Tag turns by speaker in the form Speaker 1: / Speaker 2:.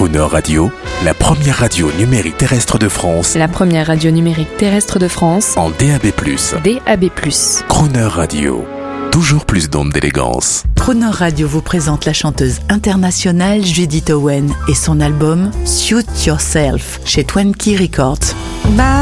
Speaker 1: Crooner Radio, la première radio numérique terrestre de France.
Speaker 2: La première radio numérique terrestre de France.
Speaker 1: En DAB+.
Speaker 2: DAB+.
Speaker 1: Crooner Radio. Toujours plus d'ondes d'élégance.
Speaker 3: Crooner Radio vous présente la chanteuse internationale Judith Owen et son album Suit Yourself chez Twenty Records.